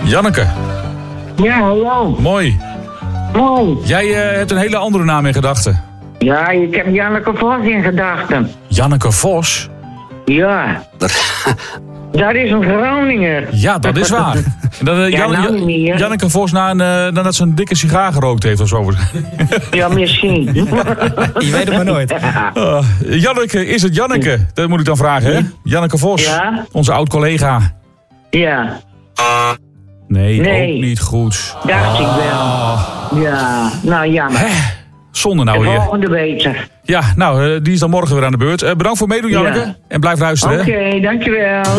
Janneke. Ja, hallo. Mooi. Mooi. Jij hebt een hele andere naam in gedachten. Ja, ik heb Janneke Vos in gedachten. Janneke Vos? Ja. Dat is een Groninger. Ja, dat is waar. Janneke Vos nadat ze een dikke sigaar gerookt heeft of zo. Ja, misschien. Je weet het maar nooit. Janneke, is het Janneke? Dat moet ik dan vragen, hè? Janneke Vos, Ja? onze oud-collega. Ja, Nee, Nee. ook niet goed. dacht ik wel. Ja, nou jammer. Zonde De nou weer. volgende beter. Ja, nou, die is dan morgen weer aan de beurt. Bedankt voor het meedoen, Janneke. Ja. En blijf luisteren, hè? Oké, dankjewel.